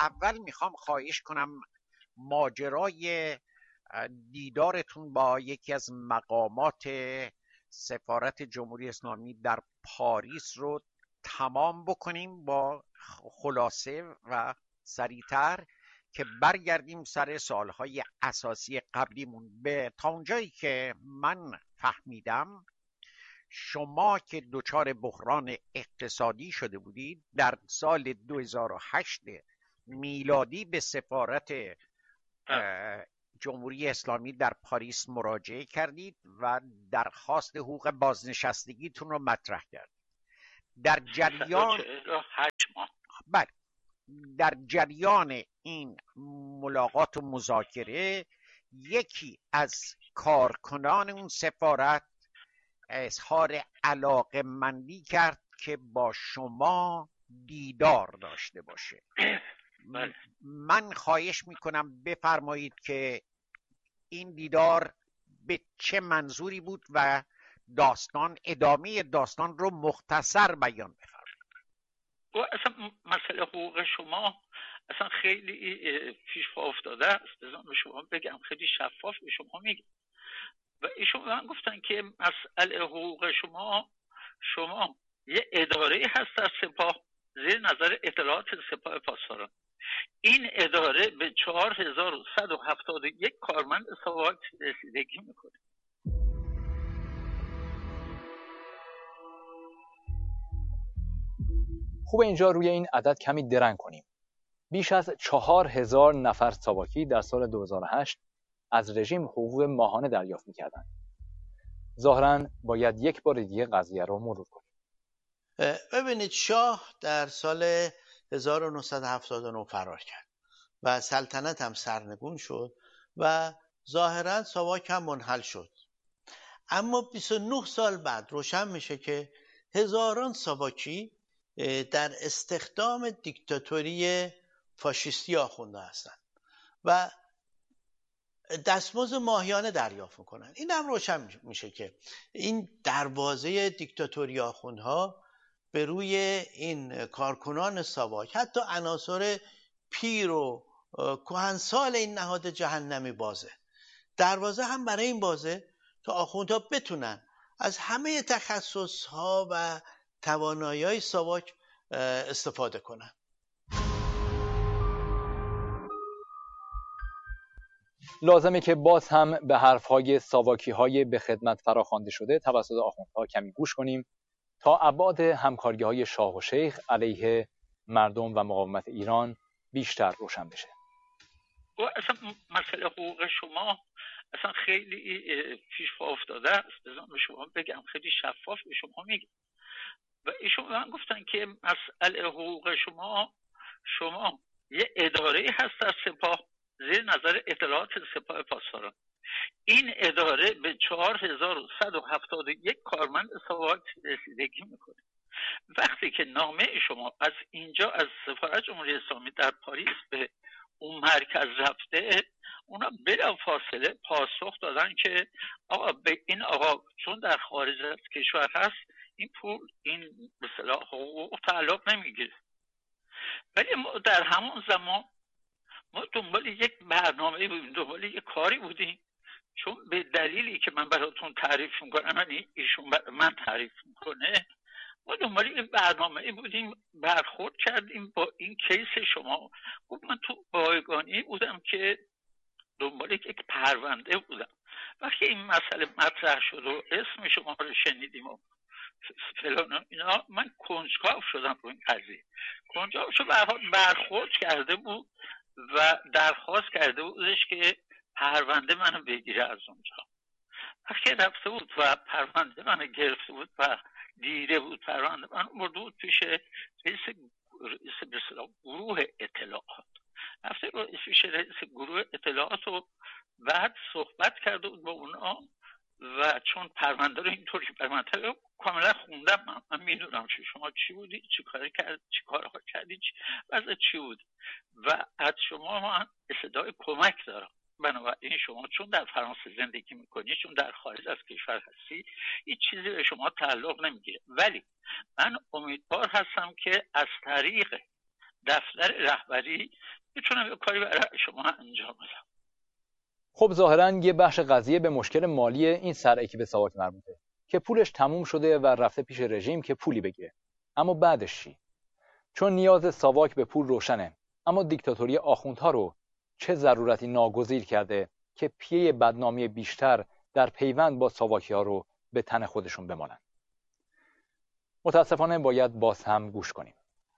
اول میخوام خواهش کنم ماجرای دیدارتون با یکی از مقامات سفارت جمهوری اسلامی در پاریس رو تمام بکنیم با خلاصه و سریعتر که برگردیم سر سوالهای اساسی قبلیمون. به تا اونجایی که من فهمیدم شما که دچار بحران اقتصادی شده بودید در سال 2008 میلادی به سفارت جمهوری اسلامی در پاریس مراجعه کردید و درخواست حقوق بازنشستگیتون رو مطرح کردید. در جریان 8 ماه بله، در جریان این ملاقات و مذاکره یکی از کارکنان اون سفارت اظهار علاقه‌مندی کرد که با شما دیدار داشته باشه. من خواهش میکنم بفرمایید که این دیدار به چه منظوری بود و ادامه داستان رو مختصر بیان بفرمایید. اصلا مسئله حقوق شما اصلا خیلی پیش پا افتاده است. به شما بگم خیلی شفاف به شما میگم و ایشون من گفتن که مسئله حقوق شما یه اداره هست در سپاه زیر نظر اطلاعات سپاه پاسداران. این اداره به 4171 کارمند ساواک رسیدگی میکنه. خوب اینجا روی این عدد کمی درنگ کنیم. بیش از 4000 نفر ساواکی در سال 2008 از رژیم حقوق ماهانه دریافت می‌کردند. ظاهراً باید یک بار دیگه قضیه رو مرور کنیم. ببینید شاه در سال 1979 فرار کرد و سلطنت هم سرنگون شد و ظاهراً ساواک هم منحل شد. اما 29 سال بعد روشن میشه که هزاران ساواکی در استخدام دیکتاتوری فاشیستی آخونده هستند و دستمزد ماهیانه دریافت میکنن. این هم روشن میشه که این دروازه دیکتاتوری آخوندها به روی این کارکنان ساواک، حتی عناصر پیر و کهنسال این نهاد جهنمی بازه. دروازه هم برای این بازه تا آخوندها بتونن از همه تخصصها و توانایی‌های ساواک استفاده کنن. لازمه که باز هم به حرف‌های ساواکی‌های به خدمت فراخوانده شده توسط آخوندها کمی گوش کنیم تا ابعاد همکاری‌های شاه و شیخ علیه مردم و مقاومت ایران بیشتر روشن بشه. و اصلا مسئله حقوق شما اصلا خیلی پیش پا افتاده است. به شما بگم خیلی شفاف به شما میگم و ایشون من گفتن که مسئله حقوق شما یه اداره هست در سپاه زیر نظر اطلاعات سپاه پاسداران. این اداره به 4171 کارمند ساواک رسیدگی میکنه. وقتی که نامه شما از اینجا از سفارت جمهوری اسلامی در پاریس به اون مرکز رفته، اونا بلافاصله پاسخ دادن که آقا به این آقا چون در خارج از کشور هست این پول این به اصطلاح حقوق تعلق نمیگیره. ولی ما در همون زمان ما دنبال یک برنامه بودیم، دنبال یک کاری بودیم، چون به دلیلی که من براتون تعریف میکنم یعنی ایشون من تعریف میکنه، ما دنبال یک برنامه بودیم، برخورد کردیم با این کیس شما. گفت من تو بایگانی بودم که دنبال یک پرونده بودم. وقتی این مسئله مطرح شد و اسم شما رو شنیدیم و فلان اینا، من کنجکاو شدم رو این قضیه. کنجکاو شد برخورد کرده بود و درخواست کرده بودش که پرونده منو بگیره از اونجا. وقتی رفته بود و پرونده منو گرفته بود و دیده بود پرونده من، برده بود پیش رئیس گروه اطلاعات. رفته پیش رئیس گروه اطلاعات و بعد صحبت کرده بود با اونا و چون پرونده رو اینطوری پرونده کاملا خوندم، من میدونم که شما چی بودی، چی کارها کردی، وضع چی بود و از شما من استدعای کمک دارم. بنابراین شما چون در فرانسه زندگی میکنی، چون در خارج از کشور هستی، هیچ چیزی به شما تعلق نمیگیره. ولی من امیدوار هستم که از طریق دفتر رهبری میتونم یه کاری برای شما انجام بدم. خب ظاهراً یه بخش قضیه به مشکل مالی این سرکیب ساواک مربوطه که پولش تموم شده و رفته پیش رژیم که پولی بگیره. اما بعدش چی؟ چون نیاز ساواک به پول روشنه، اما دیکتاتوری آخوندها رو چه ضرورتی ناگزیر کرده که پیه بدنامی بیشتر در پیوند با ساواکی‌ها رو به تن خودشون بمالن؟ متاسفانه باید باز هم گوش کنیم.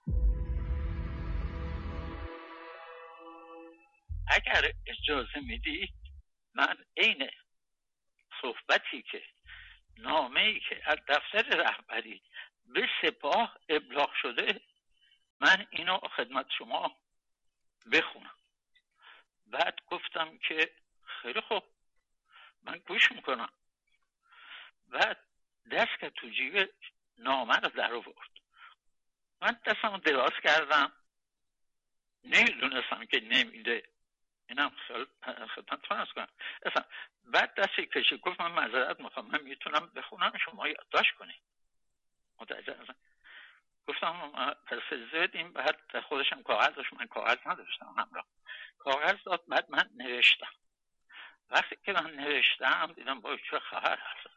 اگر اجازه میدی من عین صحبتی که نامه‌ای که از دفتر رهبری به سپاه ابلاغ شده من اینو خدمت شما بخونم. بعد گفتم که خیلی خوب من گوش میکنم. بعد دست که تو جیب نامه رو در آورد. من دستم دراز کردم، نمیدونستم که نمیده، اینم خدمتتون عرض کنم. بعد دستی کشید گفت من معذرت میخوام، من میتونم بخونم شما یادداشت کنید. متوجه هستم. گفتم پس اجازه بدیم. بعد خودشم کاغذ داشت، من کاغذ نداشتم همراه. کاغذ داد، بعد من نوشتم. وقتی که من نوشتم دیدم با چه خبر هست.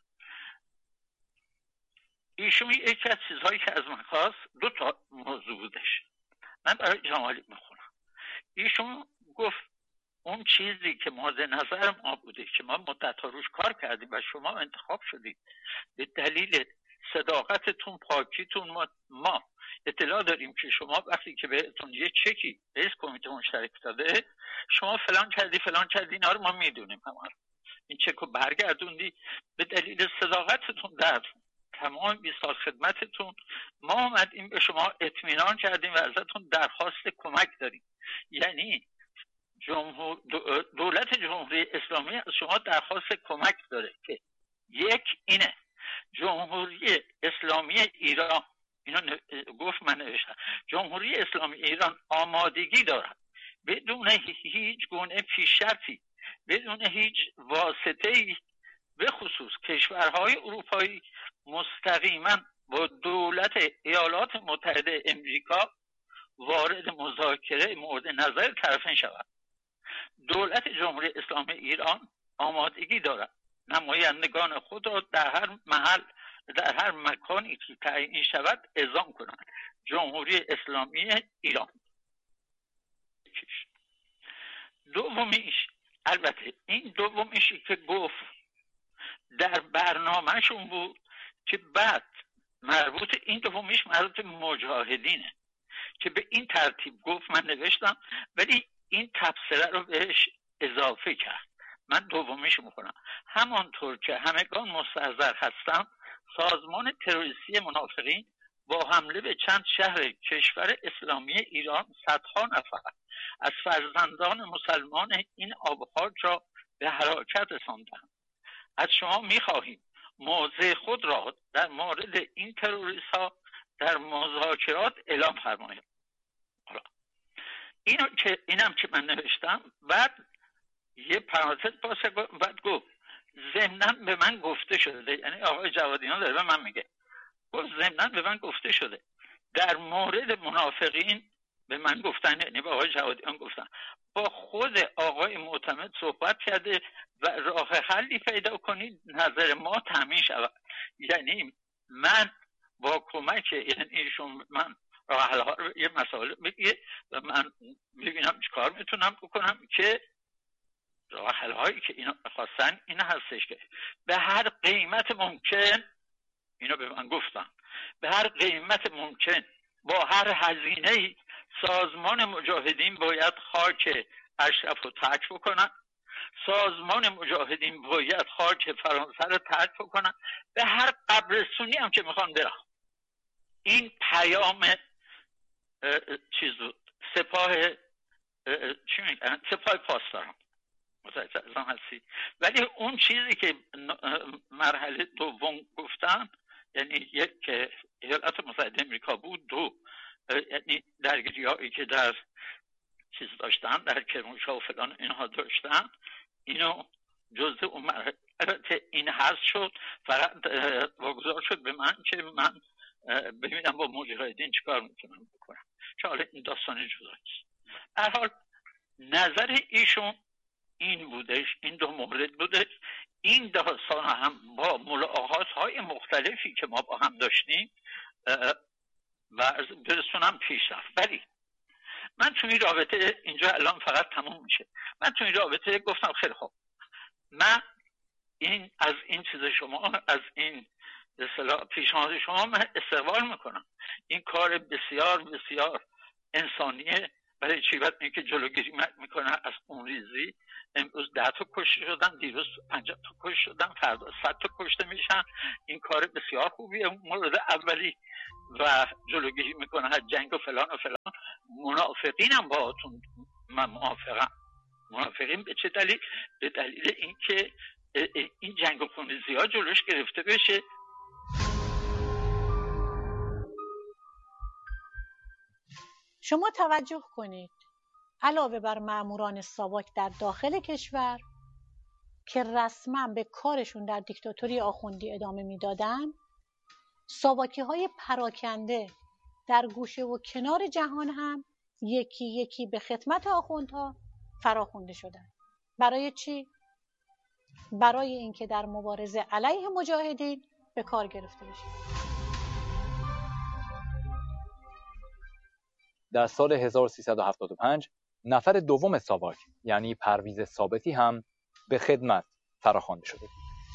ایشون یکی از چیزهایی که از من خواست 2 تا موضوع بودش. من برای جمالی میخونم. ایشون گفت اون چیزی که مورد نظر ما بوده که ما مدت‌ها روش کار کردیم و شما انتخاب شدید به دلیل صداقتتون، پاکیتون، ما اطلاع داریم که شما وقتی که بهتون یه چکی رئیس کمیته مشترک داده شما فلان کردی اینا رو ما میدونیم. این چک رو برگردوندی به دلیل صداقتتون در تمام 20 سال خدمتتون. ما اومدیم به شما اطمینان کردیم و ازتون درخواست کمک داریم. یعنی دولت جمهوری اسلامی از شما درخواست کمک داره که یک اینه جمهوری اسلامی ایران، اینو گفت من نوشتم، جمهوری اسلامی ایران آمادگی دارد بدون هیچ گونه پیش‌شرطی، بدون هیچ واسطه‌ای، به خصوص کشورهای اروپایی مستقیما با دولت ایالات متحده امریکا وارد مذاکره مورد نظر طرفین شود. دولت جمهوری اسلامی ایران آمادگی دارد نمایندگان خود را در هر محل، در هر مکانی که تعیین شود اعزام کنند. جمهوری اسلامی ایران. دومیش، البته این دومیشی که گفت در برنامهشون بود که بعد این دومیش مربوط مجاهدینه که به این ترتیب گفت، من نوشتم ولی این تبصره رو بهش اضافه کرد. من دومیش میکنم. همانطور که همگان مستحضر هستم سازمان تروریستی منافقین با حمله به چند شهر کشور اسلامی ایران صدها نفر از فرزندان مسلمان این آبخاک را به هلاکت رساندند. از شما میخواهیم موضع خود را در مورد این تروریست ها در مذاکرات اعلام فرمایید. اینم که من نوشتم. بعد یه پرانتز پاسه، بعد گفت ضمناً به من گفته شده، یعنی آقای جوادیان داره به من میگه، گفت ضمناً به من گفته شده در مورد منافقین به من گفتن، یعنی به آقای جوادیان گفتن، با خود آقای معتمد صحبت کرده و راه حلی پیدا کنید نظر ما تامین شود. یعنی من با کمک ایشون من راه حل ها رو یه مسائل بگیه و من ببینم چیکار میتونم بکنم که راه حل هایی که اینا خواستن این هستش که به هر قیمت ممکن، اینا به من گفتن، به هر قیمت ممکن با هر هزینه‌ای سازمان مجاهدین باید خاک اشرف رو ترک بکنن، سازمان مجاهدین باید خاک فرانسه رو ترک بکنن، به هر قبرستونی هم که میخوان برن. این پیام چیز سپاه چی میگن؟ سپاه پاسداران. متوجه هستی؟ ولی اون چیزی که مرحله دوم گفتن، یعنی یک که ایالات متحده امریکا بود، دو یعنی درگیری‌هایی که در چیز داشتن، در کرمانشاه و فلان اینها داشتن، اینو جزء اون مرحله این حذف شد. فقط واگذار شد به من که من ببینم با مجاهدین چیکار میتونم بکنم. که حالا این داستان جداست. هر حال نظر ایشون این بودش، این دو مورد بودش. این داستان هم با ملاقات های مختلفی که ما با هم داشتیم و برسونم پیش رفت. ولی من تو این رابطه، اینجا الان فقط تموم میشه، من تو این رابطه گفتم خیلی خوب، من از این چیز شما، از این اصطلاح پیشنهاد شما من استقبال میکنم. این کار بسیار بسیار انسانیه. برای چی؟ وقتی اینکه جلوگیری میکنه از خونریزی. امروز 10 تا کشته شدن، دیروز 50 تا کشته شدن، فردا 100 تا کشته میشن. این کار بسیار خوبیه مورد اولی و جلوگیری میکنه از جنگ و فلان و فلان. منافقینم باهاتون من موافقم. منافقین به چه دلیل؟ به دلیل اینکه این جنگ و خونریزی ها جلوش گرفته بشه. شما توجه کنید علاوه بر ماموران ساواک در داخل کشور که رسما به کارشون در دیکتاتوری آخوندی ادامه میدادن، ساواکی های پراکنده در گوشه و کنار جهان هم یکی یکی به خدمت آخوندها فراخوانده شدن. برای چی؟ برای اینکه در مبارزه علیه مجاهدین به کار گرفته بشه. در سال 1375 نفر دوم ساواک یعنی پرویز ثابتی هم به خدمت فراخوانده شده.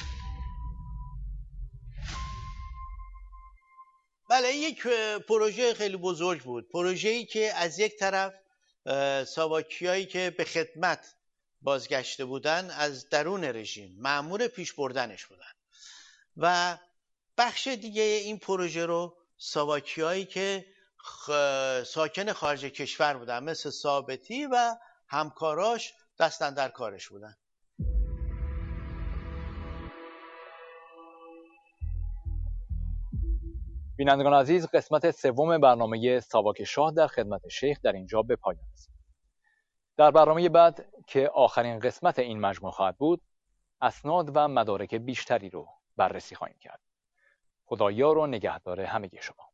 بله، این یک پروژه خیلی بزرگ بود. پروژه‌ای که از یک طرف ساواکیایی که به خدمت بازگشته بودن از درون رژیم مأمور پیش بردنش بودن و بخش دیگه این پروژه رو ساواکیایی که ساکن خارج کشور بودن مثل ثابتی و همکاراش دستن در کارش بودن. بینندگان عزیز، قسمت سوم برنامه ساواک شاه در خدمت شیخ در اینجا به پایان رسید. در برنامه بعد که آخرین قسمت این مجموعه خواهد بود، اسناد و مدارک بیشتری رو بررسی خواهیم کرد. خدایا و نگهدار همگی شما.